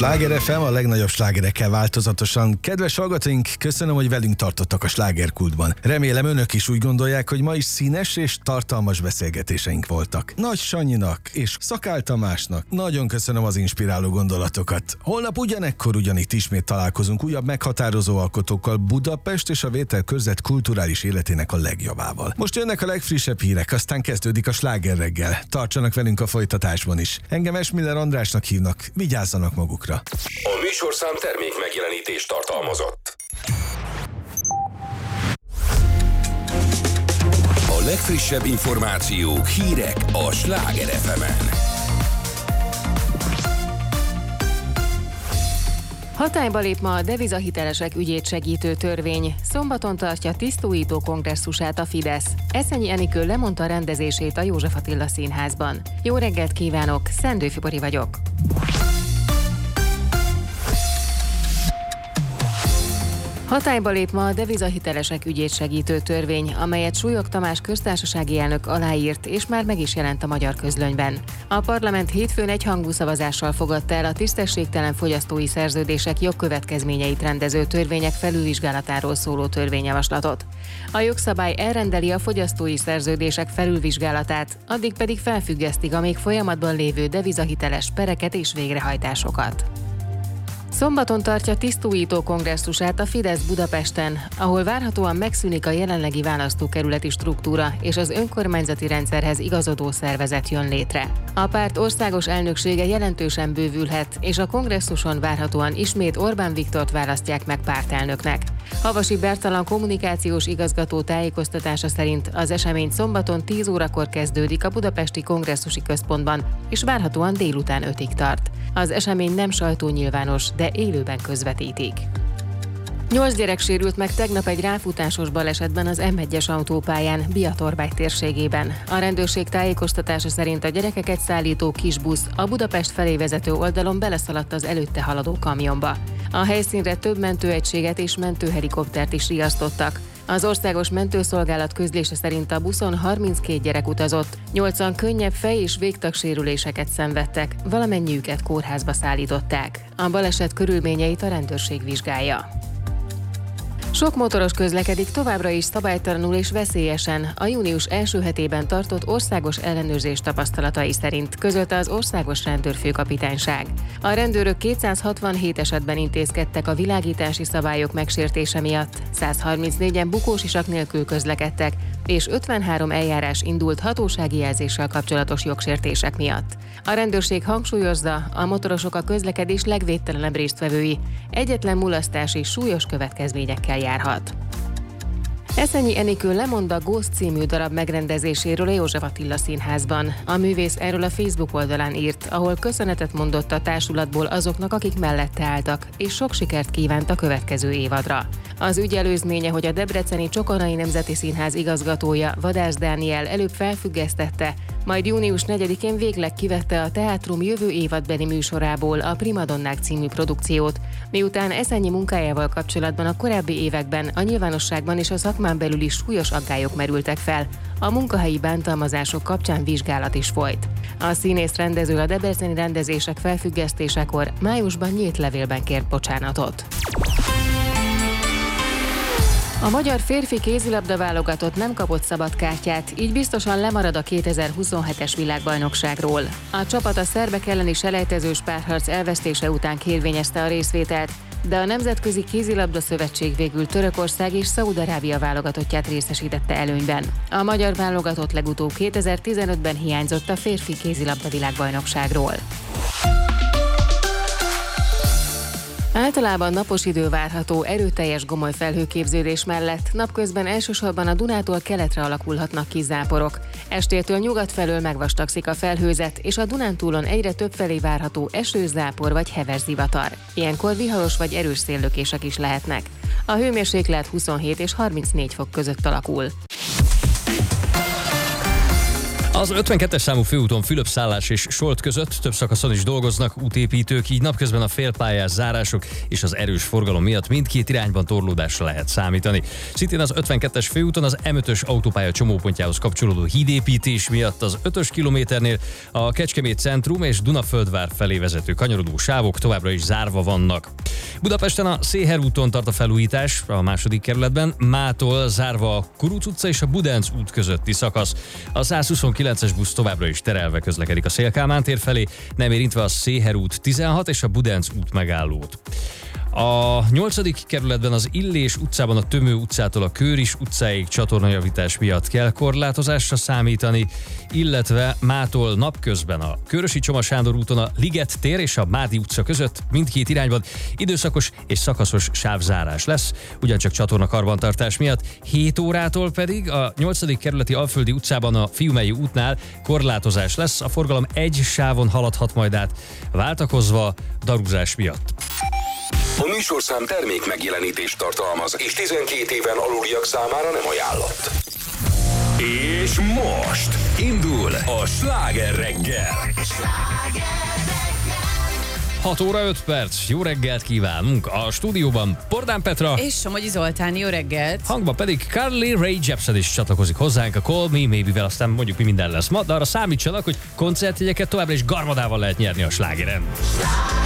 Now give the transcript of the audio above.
Sláger FM, a legnagyobb slágerekkel változatosan. Kedves hallgatóink, köszönöm, hogy velünk tartottak a slágerkultban. Remélem önök is úgy gondolják, hogy ma is színes és tartalmas beszélgetéseink voltak. Nagy Sanyinak és Szakál Tamásnak nagyon köszönöm az inspiráló gondolatokat. Holnap ugyanekkor ugyanitt ismét találkozunk újabb meghatározó alkotókkal, Budapest és a Vételkörzet kulturális életének a legjavával. Most jönnek a legfrissebb hírek, aztán kezdődik a Sláger reggel. Tartsanak velünk a folytatásban is. Engem Esmiller Andrásnak hívnak, vigyázzanak magukra. A műsorszám termék megjelenítést tartalmazott. A legfrissebb információk, hírek a Sláger FM-en. Hatályba lép ma a devizahitelesek ügyét segítő törvény. Szombaton tartja tisztújító kongresszusát a Fidesz. Eszenyi Enikő lemondta rendezését a József Attila Színházban. Jó reggelt kívánok, Szendő Fibori vagyok. Hatályba lép ma a devizahitelesek ügyét segítő törvény, amelyet Súlyog Tamás köztársasági elnök aláírt, és már meg is jelent a magyar közlönyben. A parlament hétfőn egyhangú szavazással fogadta el a tisztességtelen fogyasztói szerződések jogkövetkezményeit rendező törvények felülvizsgálatáról szóló törvényjavaslatot. A jogszabály elrendeli a fogyasztói szerződések felülvizsgálatát, addig pedig felfüggesztik a még folyamatban lévő devizahiteles pereket és végrehajtásokat. Szombaton tartja tisztújító kongresszusát a Fidesz Budapesten, ahol várhatóan megszűnik a jelenlegi választókerületi struktúra és az önkormányzati rendszerhez igazodó szervezet jön létre. A párt országos elnöksége jelentősen bővülhet, és a kongresszuson várhatóan ismét Orbán Viktort választják meg pártelnöknek. Havasi Bertalan kommunikációs igazgató tájékoztatása szerint az esemény szombaton 10 órakor kezdődik a Budapesti Kongresszusi Központban, és várhatóan délután 5-ig tart. Az esemény nem sajtónyilvános, de élőben közvetítik. 8 gyerek sérült meg tegnap egy ráfutásos balesetben az M1-es autópályán, Biatorbágy térségében. A rendőrség tájékoztatása szerint a gyerekeket szállító kisbusz a Budapest felé vezető oldalon beleszaladt az előtte haladó kamionba. A helyszínre több mentőegységet és mentőhelikoptert is riasztottak. Az Országos Mentőszolgálat közlése szerint a buszon 32 gyerek utazott, 8-an könnyebb fej- és végtagsérüléseket szenvedtek, valamennyiüket kórházba szállították. A baleset körülményeit a rendőrség vizsgálja. Sok motoros közlekedik továbbra is szabálytalanul és veszélyesen a június első hetében tartott országos ellenőrzés tapasztalatai szerint, közölte az Országos Rendőrfőkapitányság. A rendőrök 267 esetben intézkedtek a világítási szabályok megsértése miatt, 134-en bukós isak nélkül közlekedtek, és 53 eljárás indult hatósági jelzéssel kapcsolatos jogsértések miatt. A rendőrség hangsúlyozza, a motorosok a közlekedés legvédtelenebb résztvevői, egyetlen mulasztás is súlyos következményekkel járhat. Eszenyi Enikő lemond a Ghost című darab megrendezéséről a József Attila Színházban. A művész erről a Facebook oldalán írt, ahol köszönetet mondott a társulatból azoknak, akik mellette álltak, és sok sikert kívánt a következő évadra. Az ügy előzménye, hogy a debreceni Csokonai Nemzeti Színház igazgatója, Vadász Dániel előbb felfüggesztette, majd június 4-én végleg kivette a teátrum jövő évadbeli műsorából a Primadonnák című produkciót, miután Eszenyi munkájával kapcsolatban a korábbi években a nyilvánosságban és a szakmán belül is súlyos aggályok merültek fel, a munkahelyi bántalmazások kapcsán vizsgálat is folyt. A színész rendező a debreceni rendezések felfüggesztésekor májusban nyílt levélben kért bocsánatot. A magyar férfi kézilabda válogatott nem kapott szabadkártyát, így biztosan lemarad a 2027-es világbajnokságról. A csapat a szerbek elleni selejtezős párharc elvesztése után kérvényezte a részvételt, de a Nemzetközi Kézilabda Szövetség végül Törökország és Szaúd-Arábia válogatottját részesítette előnyben. A magyar válogatott legutóbb 2015-ben hiányzott a férfi kézilabda világbajnokságról. Általában napos idő várható erőteljes gomoly felhőképződés mellett, napközben elsősorban a Dunától keletre alakulhatnak ki záporok. Estétől nyugat felől megvastagszik a felhőzet, és a Dunántúlon egyre többfelé várható eső, zápor vagy heves zivatar. Ilyenkor viharos vagy erős széllökések is lehetnek. A hőmérséklet 27 és 34 fok között alakul. Az 52-es számú főúton Fülöp-Szállás és Solt között több szakaszon is dolgoznak útépítők, így napközben a félpályás zárások és az erős forgalom miatt mindkét irányban torlódásra lehet számítani. Szintén az 52-es főúton az M5-ös autópálya csomópontjához kapcsolódó hídépítés miatt az 5-ös kilométernél a Kecskemét centrum és Dunaföldvár felé vezető kanyarodó sávok továbbra is zárva vannak. Budapesten a Széher úton tart a felújítás a második kerületben, mától zárva a Kuruc utca és a Budenc út közötti szakasz. A 129-es busz továbbra is terelve közlekedik a Széll-Kálmán tér felé, nem érintve a Széher út 16 és a Budenc út megállót. A 8. kerületben az Illés utcában a Tömő utcától a Kőris utcáig csatornajavítás miatt kell korlátozásra számítani, illetve mától napközben a Körösi Csoma Sándor úton a Liget tér és a Mádi utca között mindkét irányban időszakos és szakaszos sávzárás lesz, ugyancsak csatornakarbantartás miatt. 7 órától pedig a 8. kerületi Alföldi utcában a Fiumei útnál korlátozás lesz, a forgalom egy sávon haladhat majd át, váltakozva darúzás miatt. A műsorszám termék megjelenítést tartalmaz, és 12 éven aluliak számára nem ajánlott. És most indul a Sláger reggel. 6 óra 5 perc, jó reggelt kívánunk! A stúdióban Pordán Petra és Somogyi Zoltán, jó reggelt! Hangban pedig Carly Rae Jepsen is csatlakozik hozzánk a Call Me Maybe-vel, aztán mondjuk mi minden lesz ma, de arra számítsanak, hogy koncertjegyeket továbbra is garmadával lehet nyerni a slágeren.